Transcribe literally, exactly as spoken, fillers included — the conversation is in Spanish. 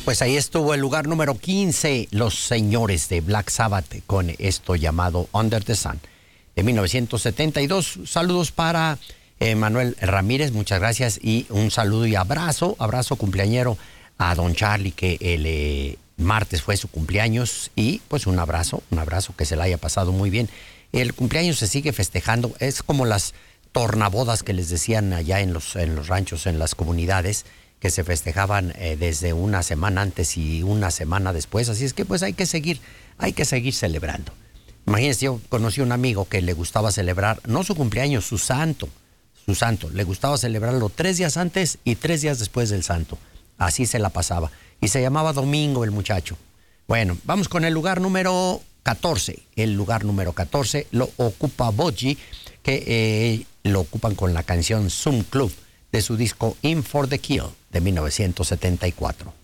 Pues ahí estuvo el lugar número quince, los señores de Black Sabbath, con esto llamado Under the Sun, de mil novecientos setenta y dos. Saludos para eh, Manuel Ramírez, muchas gracias, y un saludo y abrazo, abrazo cumpleañero a don Charlie, que el eh, martes fue su cumpleaños, y pues un abrazo, un abrazo, que se la haya pasado muy bien. El cumpleaños se sigue festejando, es como las tornabodas que les decían allá en los, en los ranchos, en las comunidades, que se festejaban eh, desde una semana antes y una semana después. Así es que pues hay que seguir, hay que seguir celebrando. Imagínense, yo conocí a un amigo que le gustaba celebrar, no su cumpleaños, su santo, su santo. Le gustaba celebrarlo tres días antes y tres días después del santo. Así se la pasaba. Y se llamaba Domingo el muchacho. Bueno, vamos con el lugar número catorce. El lugar número catorce lo ocupa Boji, que eh, lo ocupan con la canción Zoom Club, de su disco In for the Kill, de mil novecientos setenta y cuatro.